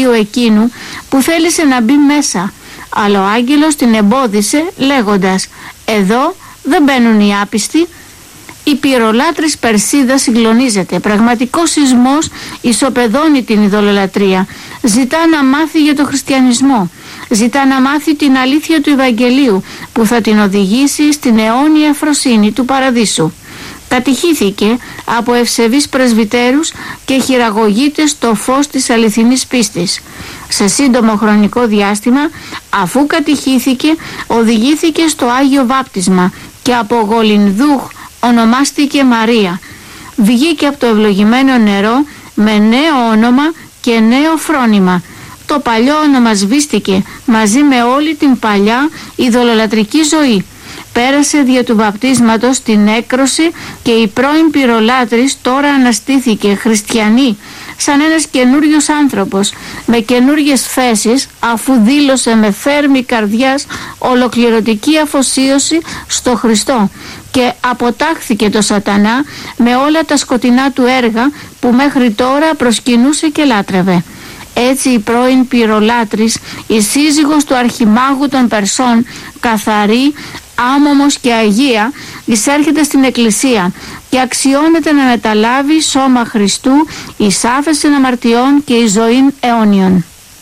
αγγελίου εκείνου που θέλησε να μπει μέσα, αλλά ο άγγελος την εμπόδισε λέγοντας «Εδώ δεν μπαίνουν οι άπιστοι». Η πυρολάτρης Περσίδα συγκλονίζεται. Πραγματικός σεισμός ισοπεδώνει την ειδωλολατρεία. Ζητά να μάθει για το χριστιανισμό. Ζητά να μάθει την αλήθεια του Ευαγγελίου που θα την οδηγήσει στην αιώνια αφροσύνη του παραδείσου. Κατηχήθηκε από ευσεβείς πρεσβυτέρους και χειραγωγείται στο φως της αληθινής πίστης. Σε σύντομο χρονικό διάστημα, αφού κατηχήθηκε, οδηγήθηκε στο Άγιο Βάπτισμα και από Γολινδούχ ονομάστηκε Μαρία. Βγήκε από το ευλογημένο νερό με νέο όνομα και νέο φρόνημα. Το παλιό όνομα σβήστηκε μαζί με όλη την παλιά ειδωλολατρική ζωή. Πέρασε δια του βαπτίσματος την έκρωση και η πρώην πυρολάτρης τώρα αναστήθηκε χριστιανή, σαν ένας καινούριος άνθρωπος με καινούριες θέσεις, αφού δήλωσε με θέρμη καρδιάς ολοκληρωτική αφοσίωση στο Χριστό και αποτάχθηκε το σατανά με όλα τα σκοτεινά του έργα που μέχρι τώρα προσκυνούσε και λάτρευε. Έτσι η πρώην πυρολάτρης, η σύζυγος του αρχιμάγου των Περσών, καθαρή, άμωμος και αγία, εισέρχεται στην Εκκλησία και αξιώνεται να μεταλάβει σώμα Χριστού εις άφεσιν αμαρτιών και εις ζωήν αιώνιον.